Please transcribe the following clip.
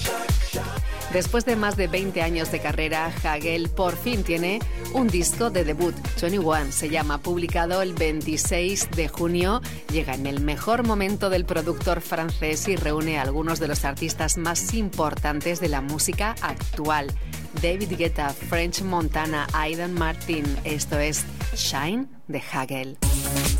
Después de más de 20 años de carrera, Hagel por fin tiene un disco de debut. 21 se llama, publicado el 26 de junio. Llega en el mejor momento del productor francés y reúne a algunos de los artistas más importantes de la música actual. David Guetta, French Montana, Aidan Martin. Esto es Shine de Hagel.